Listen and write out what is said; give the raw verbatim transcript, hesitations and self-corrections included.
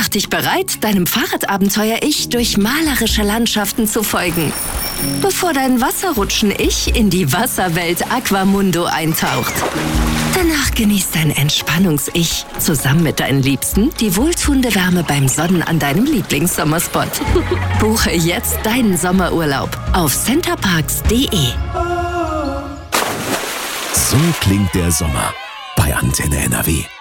Mach dich bereit, deinem Fahrradabenteuer-Ich durch malerische Landschaften zu folgen, bevor dein Wasserrutschen-Ich in die Wasserwelt Aquamundo eintaucht. Danach genießt dein Entspannungs-Ich zusammen mit deinen Liebsten die wohltuende Wärme beim Sonnen an deinem Lieblingssommerspot. Buche jetzt deinen Sommerurlaub auf centerparks punkt de. So klingt der Sommer bei Antenne N R W.